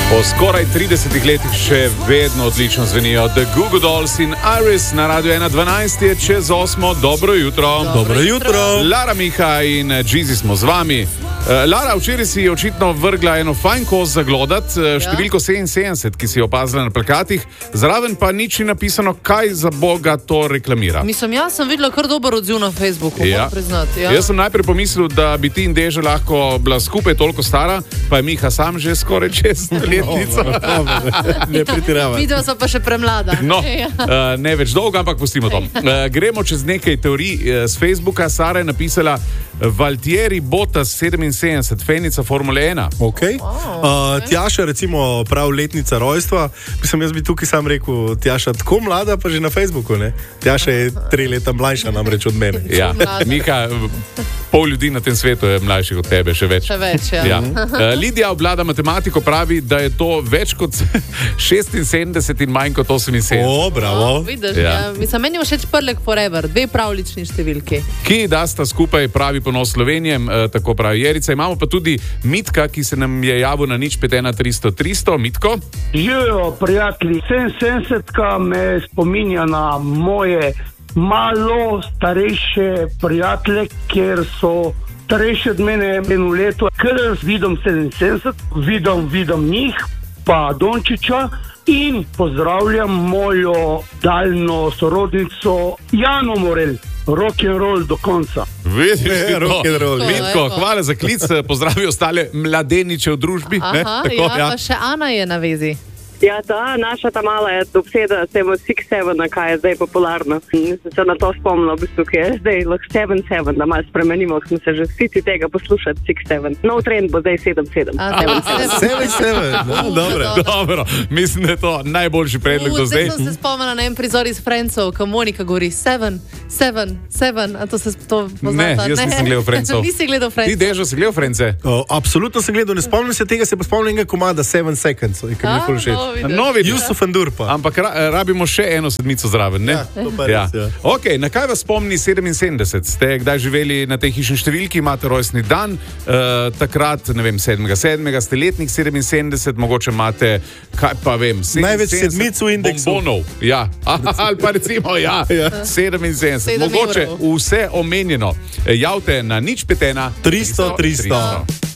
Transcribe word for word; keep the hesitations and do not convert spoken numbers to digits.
Po skoraj tridesetih letih še vedno odlično zvenijo The Goo Goo Dolls in Iris na Radio ena dvanajst je čez osmo. Dobro jutro. Dobro, Dobro jutro. Lara Miha in Džizi smo z vami. Lara, včeraj si je očitno vrgla eno fajn koz zaglodat, številko sedeminsedemdeset, ki si jo opazila na plakatih, zraven pa nič ni napisano, kaj za boga to reklamira. Mislim, jaz sem videla kar dober odziv na Facebooku, ja. moram priznati. Ja. Jaz sem najprej pomislil, da bi ti in Deža lahko bila skupaj toliko stara, pa je Miha sam že skoraj čez letnico. No, no, ne pretiravati. Video so pa še premlada. No, uh, ne več dolgo, ampak pustimo to. Uh, gremo čez nekaj teorij uh, z Facebooka. Sara je napisala Valtieri Bottas sedeminsedemdeset, fenica Formule ena. Okay. Oh, uh, okay. Tjaša, recimo, prav letnica rojstva. Mislim, jaz bi tukaj sam rekel, Tjaša, tako mlada, pa že na Facebooku, ne? Tjaša je tri leta mlajša namreč od mene. Ja, Miha, pol ljudi na tem svetu je mlajših od tebe, še več. Še več, ja. Ja. Uh, Lidija obvlada matematiko, pravi, da je to več kot šestinsedemdeset in manj kot oseminsedemdeset. O, bravo. Oh, vidiš, Ja. ja. Mislim, meni je všeč Prlek Forever, dve pravlični številki. Ki da sta skupaj pravi ponos Slovenijem, eh, tako pravi Jerica. Imamo pa tudi Mitka, ki se nam je javil na nič pet ena tristo tristo. Mitko? Živijo, prijatelji. sedeminsedemdesetka me spominja na moje malo starejše prijatelje, ker so starejši od mene eno leto. Ker vidim sedeminsedemdeset, vidim, vidim njih, pa Dončiča in pozdravljam mojo daljno sorodnico Jano Morel. Rock and roll do konca. Vidiš, Ne, rock and roll. Mitko, hvala za klic, pozdravi ostale mladeniče v družbi. Aha, ne? Tako, ja, pa še Ana je na vezi. Ja, da, naša ta mala je obseda s tem šest sedem, kaj je zdaj popularno. Nisem se na to spomnila, v bistvu, ki je zdaj lahko sedem sedem, da malo spremenimo, smo se že vsi tega poslušati, šest sedem. Nov trend bo zdaj sedem sedem. A, Seven, seven. No, dobro. Dobro, mislim, da je to najboljši predlog do zdaj. Zdaj sem se spomnila na en prizor iz Francov, ko Monika govori seven, seven, seven, a to se to poznata? Ne, jaz nisem gledal Francov. Nisi gledal Francov? Ti, Dežo, si gledal France? O, absolutno sem gledal, ne spomnim se tega, se pa spomnim enega komada Seven Seconds, ki mi je ful všeč. No, vidiš. Jusuf Endur pa. Ampak ra rabimo še eno sedmico zraven, ne? Ja, to pa res, ja. Ok, na kaj vas spomni sedeminsedemdeset? Ste kdaj živeli na tej hišni številki, imate rojstni dan, uh, takrat, ne vem, sedmega sedmega, ste letnik sedeminsedemdeset, mogoče imate, kaj pa vem, Največ sedmic v indeksu. bombonov. Ja, ali pa recimo, ja, Ja. sedeminsedemdeset. Sedem Mogoče evrov. vse omenjeno. Javte na nič pet ena tristo, tristo.